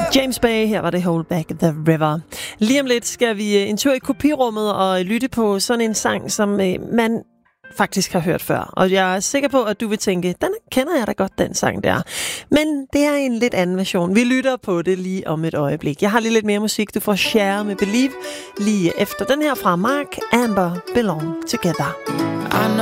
James Bay, her var det Hold Back the River. Lige om lidt skal vi en tur i kopirummet og lytte på sådan en sang, som man faktisk har hørt før. Og jeg er sikker på, at du vil tænke, den kender jeg da godt, den sang der. Men det er en lidt anden version. Vi lytter på det lige om et øjeblik. Jeg har lige lidt mere musik. Du får Cher med Believe lige efter den her fra Mark Amber, Belong Together.